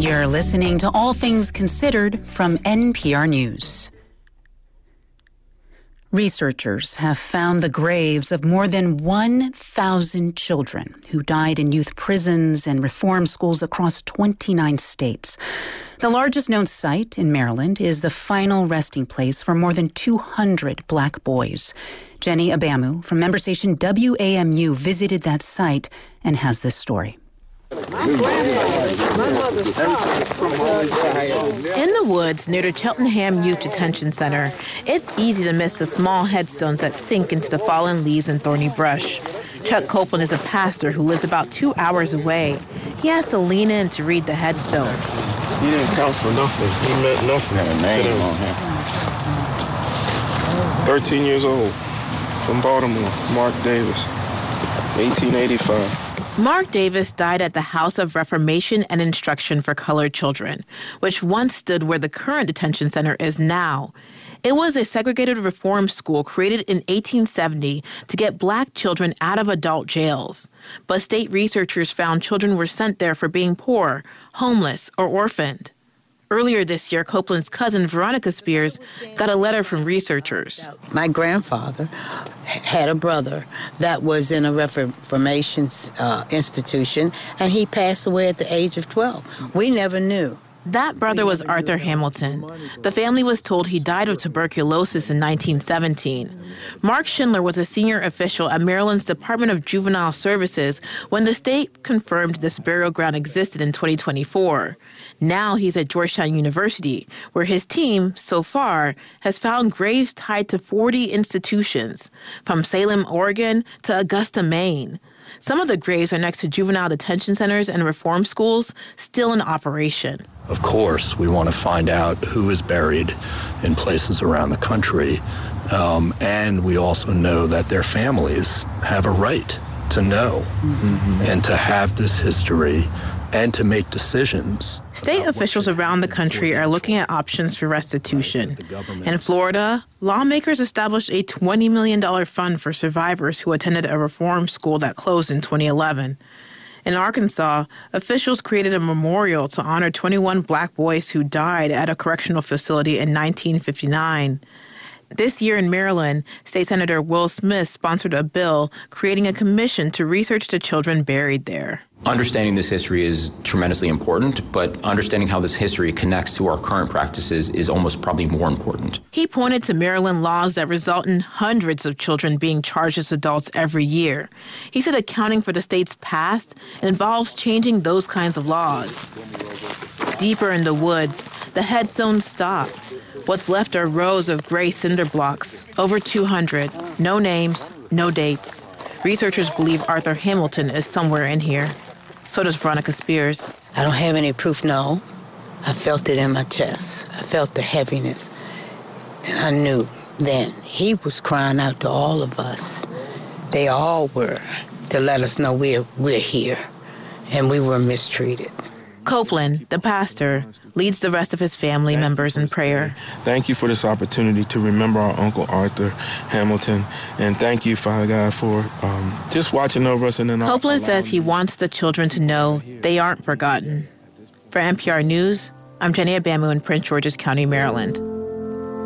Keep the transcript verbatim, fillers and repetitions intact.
You're listening to All Things Considered from N P R News. Researchers have found the graves of more than one thousand children who died in youth prisons and reform schools across twenty-nine states. The largest known site in Maryland is the final resting place for more than two hundred black boys. Jenny Abamu from member station W A M U visited that site and has this story. In the woods near the Cheltenham Youth Detention Center, it's easy to miss the small headstones that sink into the fallen leaves and thorny brush. Chuck Copeland is a pastor who lives about two hours away. He has to lean in to read the headstones. He didn't count for nothing. He meant nothing. Had a name on him. thirteen years old, from Baltimore, Mark Davis, eighteen eighty-five. Mark Davis died at the House of Reformation and Instruction for Colored Children, which once stood where the current detention center is now. It was a segregated reform school created in eighteen seventy to get black children out of adult jails. But state researchers found children were sent there for being poor, homeless, or orphaned. Earlier this year, Copeland's cousin, Veronica Spears, got a letter from researchers. My grandfather had a brother that was in a Reformation uh, institution, and he passed away at the age of twelve. We never knew. That brother was Arthur Hamilton. The family was told he died of tuberculosis in nineteen seventeen. Mark Schindler was a senior official at Maryland's Department of Juvenile Services when the state confirmed this burial ground existed in twenty twenty-four. Now he's at Georgetown University, where his team, so far, has found graves tied to forty institutions, from Salem, Oregon to Augusta, Maine. Some of the graves are next to juvenile detention centers and reform schools still in operation. Of course, we want to find out who is buried in places around the country, um, and we also know that their families have a right to know mm-hmm. and to have this history and to make decisions. State officials around the country are looking at options for restitution. In Florida, lawmakers established a twenty million dollars fund for survivors who attended a reform school that closed in twenty eleven. In Arkansas, officials created a memorial to honor twenty-one black boys who died at a correctional facility in nineteen fifty-nine. This year in Maryland, State Senator Will Smith sponsored a bill creating a commission to research the children buried there. Understanding this history is tremendously important, but understanding how this history connects to our current practices is almost probably more important. He pointed to Maryland laws that result in hundreds of children being charged as adults every year. He said accounting for the state's past involves changing those kinds of laws. Deeper in the woods, the headstones stop. What's left are rows of gray cinder blocks, over two hundred, no names, no dates. Researchers believe Arthur Hamilton is somewhere in here. So does Veronica Spears. I don't have any proof, no. I felt it in my chest. I felt the heaviness. And I knew then he was crying out to all of us. They all were, to let us know we're, we're here. And we were mistreated. Copeland, the pastor, leads the rest of his family members in prayer. Thank you for this opportunity to remember our Uncle Arthur Hamilton. And thank you, Father God, for um, just watching over us. And then Copeland says he wants the children to know they aren't forgotten. For N P R News, I'm Jenny Abamu in Prince George's County, Maryland.